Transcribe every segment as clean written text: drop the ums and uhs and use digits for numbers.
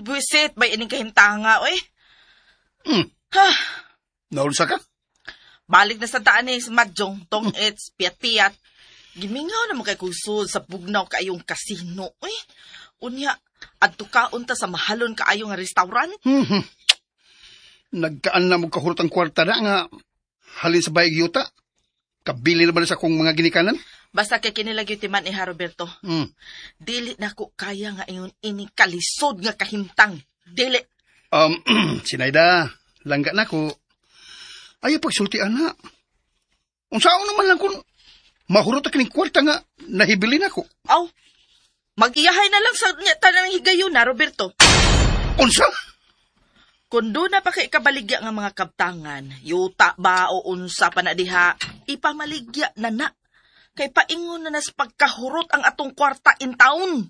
buwisit, may ining kahintanga, oy. Ha, Naunsa ka? balik na sa taan ni Madjong, tong it's piyat-piyat. Gimingaw naman kay kusod sa bugnaw kaayong kasino, oy. Unya, adto kaon ta sa mahalon kaayong nga restaurant. Nagkaan na mo kahurot ang kwarta na nga halin sa bayag yuta. Kabili naman sa kong mga ginikanan. Basta kay kinilagyo timan iha, Roberto. Dili na ko kaya nga ingon ining kalisod nga kahimtang. Dili. Sinayda, langga na ko. Ayaw pagsultian na. Unsaon naman lang kung mahurot ang kwarta nga nahibilin ako. Aw, mag-iyahay na lang sa tanang higayon na, Roberto. Unsa? Kung doon na pa kay kabaligya nga mga kabtangan, yuta ba o unsa pa na diha, ipamaligya na na. Kay paingon na nas pagkahurot ang atong kwarta in taon.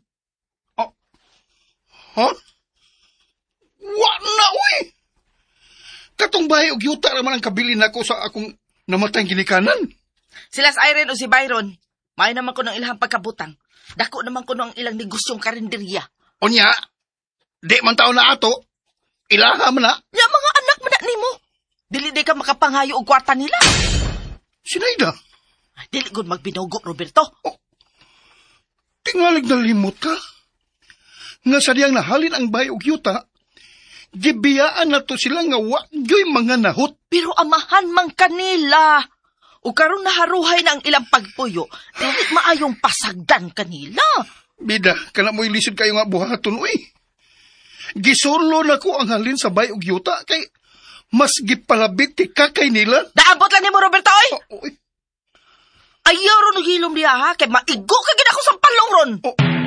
Ha? Wa na, uy! Katong bahay og yuta raman ang kabili nako sa akong namatay ginikanan. Sila si Irene o si Byron, may naman ko ng ilang pagkabutang. Dako naman ko ng ilang negosyong karinderya. Onya, di man tao na ato. Ilaha man na. Ya mga anak mo na nimo. Dili di ka makapangayo og kwarta nila. Sinayda. Dili gud magbinogo, Roberto. Tingalig na limot ka. Nga sadyang nahalin ang bahay og yuta, gibiyaan na to sila nga wagyoy mga nahot. Pero amahan man kanila. O karon naharuhay na ang ilang pagpuyo, dili maayong pasagdan kanila. Bida, kana mo'y lisod kayo nga buhaton, uy. Gisurlo na ko ang halin sa bahay og yuta, kay mas gipalabit ti kakay nila. Daabot lang ni mo, Roberto, oy! Uy. Ayaw ron hilom diha, ha? Kay maigo ka gid ako sa palong ron.